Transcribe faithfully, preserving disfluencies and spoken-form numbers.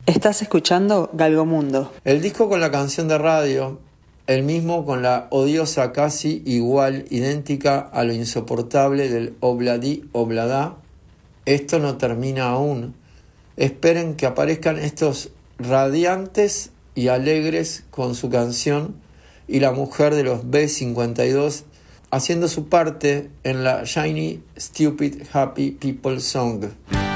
Estás escuchando Galgomundo. El disco con la canción de radio, el mismo con la odiosa casi igual, idéntica a lo insoportable del Obladi Oblada. Esto no termina aún. Esperen que aparezcan estos radiantes y alegres con su canción y la mujer de los B cincuenta y dos haciendo su parte en la Shiny Stupid Happy People Song.